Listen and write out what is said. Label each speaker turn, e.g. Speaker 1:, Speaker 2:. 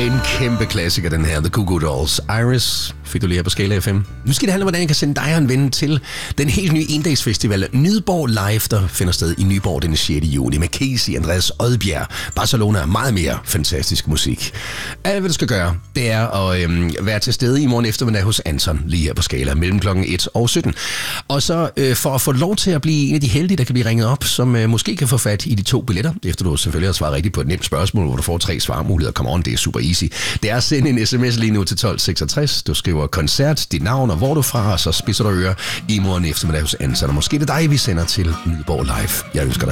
Speaker 1: En kæmpe klassiker, den her, The Goo Goo Dolls. Iris fik du lige her på Skala FM. Nu skal det handle om, hvordan jeg kan sende dig og en ven til den helt nye endagsfestival Nyborg Live, der finder sted i Nyborg den 6. juni med Casey, Andreas Odbjerg, Barcelona og meget mere fantastisk musik. Alt, hvad du skal gøre, det er at være til stede i morgen eftermiddag hos Anton, lige her på Skala, mellem klokken 1 og 17. Og så for at få lov til at blive en af de heldige, der kan blive ringet op, som måske kan få fat i de 2 billetter, efter du selvfølgelig har svaret rigtigt på et nemt spørgsmål, hvor du får 3 svarmuligheder. Come on, det er super easy. Det er at sende en sms lige nu til 1266. Du skriver koncert, dit navn og hvor du er fra, og så spidser du ører i morgen eftermiddag hos Anton. Og måske det er dig, vi sender til Nyborg Live. Jeg ønsker dig